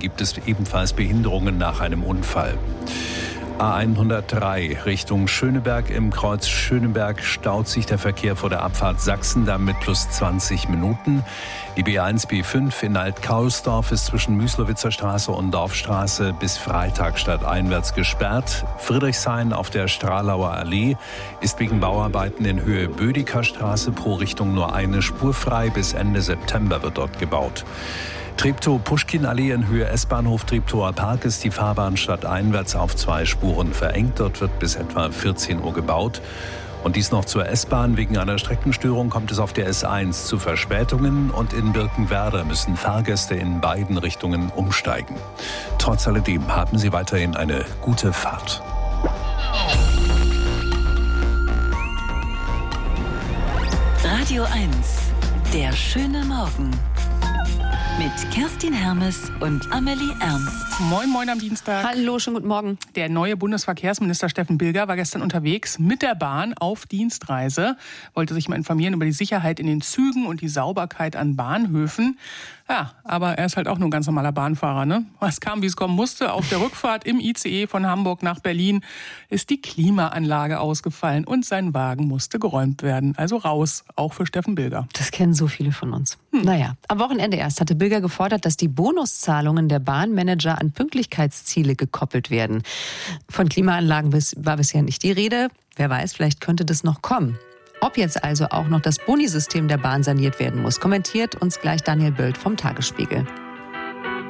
gibt es ebenfalls Behinderungen nach einem Unfall. A103 Richtung Schöneberg. Im Kreuz Schöneberg staut sich der Verkehr vor der Abfahrt Sachsen-Damm mit plus 20 Minuten. Die B1, B5 in Alt-Kaulsdorf ist zwischen Müslowitzer Straße und Dorfstraße bis Freitag stadteinwärts gesperrt. Friedrichshain auf der Stralauer Allee ist wegen Bauarbeiten in Höhe Bödeker Straße pro Richtung nur eine Spur frei. Bis Ende September wird dort gebaut. Treptow-Puschkin-Allee in Höhe S-Bahnhof Treptower Park ist die Fahrbahn stadteinwärts auf 2 Spuren verengt. Dort wird bis etwa 14 Uhr gebaut. Und dies noch zur S-Bahn. Wegen einer Streckenstörung kommt es auf der S1 zu Verspätungen und in Birkenwerder müssen Fahrgäste in beiden Richtungen umsteigen. Trotz alledem haben Sie weiterhin eine gute Fahrt. Radio 1, der schöne Morgen. Mit Kerstin Hermes und Amelie Ernst. Moin, moin am Dienstag. Hallo, schönen guten Morgen. Der neue Bundesverkehrsminister Steffen Bilger war gestern unterwegs mit der Bahn auf Dienstreise. Wollte sich mal informieren über die Sicherheit in den Zügen und die Sauberkeit an Bahnhöfen. Ja, aber er ist halt auch nur ein ganz normaler Bahnfahrer, ne? Es kam, wie es kommen musste. Auf der Rückfahrt im ICE von Hamburg nach Berlin ist die Klimaanlage ausgefallen und sein Wagen musste geräumt werden. Also raus, auch für Steffen Bilger. Das kennen so viele von uns. Naja, am Wochenende erst hatte Bilger gefordert, dass die Bonuszahlungen der Bahnmanager an Pünktlichkeitsziele gekoppelt werden. Von Klimaanlagen war bisher nicht die Rede. Wer weiß, vielleicht könnte das noch kommen. Ob jetzt also auch noch das Bonisystem der Bahn saniert werden muss, kommentiert uns gleich Daniel Böld vom Tagesspiegel.